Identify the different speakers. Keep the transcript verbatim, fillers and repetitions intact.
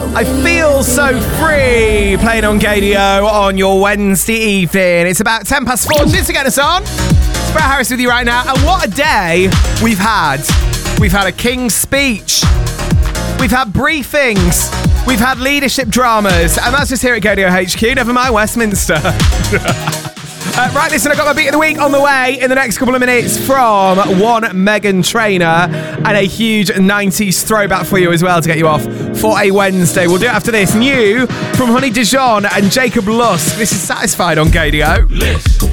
Speaker 1: I feel so free playing on Gadio on your Wednesday evening. It's about ten past four. Just to get us on. It's Brett Harris with you right now. And what a day we've had. We've had a King's Speech. We've had briefings. We've had leadership dramas. And that's just here at Gadio H Q. Never mind Westminster. Uh, right, listen, I've got my beat of the week on the way in the next couple of minutes from one Meghan Trainor and a huge nineties throwback for you as well to get you off for a Wednesday. We'll do it after this. New from Honey Dijon and Jacob Lusk. This is Satisfied on Gadio. List.